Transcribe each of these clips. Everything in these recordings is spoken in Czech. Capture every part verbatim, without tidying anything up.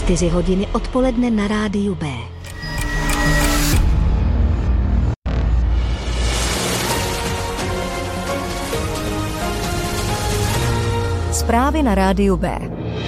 Čtyři hodiny odpoledne na rádiu B. Zprávy na rádiu B.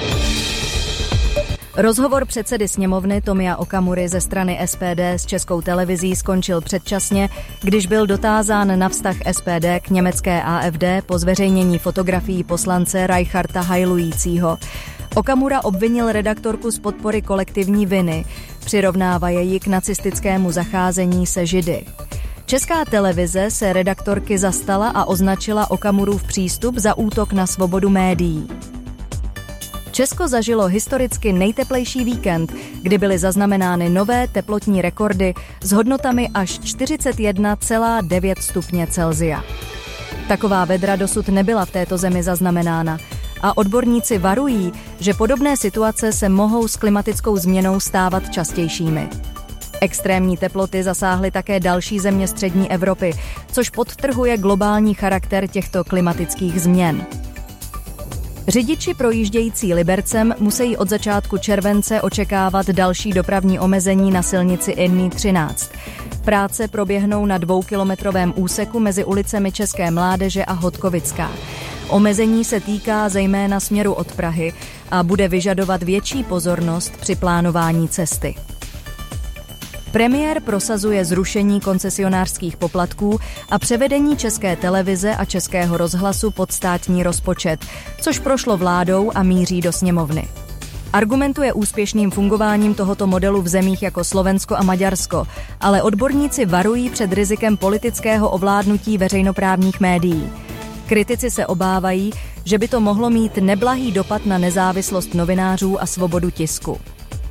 Rozhovor předsedy sněmovny Tomia Okamury ze strany S P D s Českou televizí skončil předčasně, když byl dotázán na vztah S P D k německé A F D po zveřejnění fotografií poslance Reicharta hajlujícího. Okamura obvinil redaktorku z podpory kolektivní viny, přirovnávaje ji k nacistickému zacházení se Židy. Česká televize se redaktorky zastala a označila Okamurův přístup za útok na svobodu médií. Česko zažilo historicky nejteplejší víkend, kdy byly zaznamenány nové teplotní rekordy s hodnotami až čtyřicet jedna celá devět stupně Celsia. Taková vedra dosud nebyla v této zemi zaznamenána a odborníci varují, že podobné situace se mohou s klimatickou změnou stávat častějšími. Extrémní teploty zasáhly také další země střední Evropy, což podtrhuje globální charakter těchto klimatických změn. Řidiči projíždějící Libercem musí od začátku července očekávat další dopravní omezení na silnici N M třináct. Práce proběhnou na dvoukilometrovém úseku mezi ulicemi České Mládeže a Hodkovická. Omezení se týká zejména směru od Prahy a bude vyžadovat větší pozornost při plánování cesty. Premiér prosazuje zrušení koncesionářských poplatků a převedení České televize a Českého rozhlasu pod státní rozpočet, což prošlo vládou a míří do sněmovny. Argumentuje úspěšným fungováním tohoto modelu v zemích jako Slovensko a Maďarsko, ale odborníci varují před rizikem politického ovládnutí veřejnoprávních médií. Kritici se obávají, že by to mohlo mít neblahý dopad na nezávislost novinářů a svobodu tisku.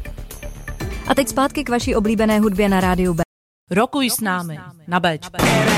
A teď zpátky k vaší oblíbené hudbě na rádiu B. Rokuj s námi na Béčku.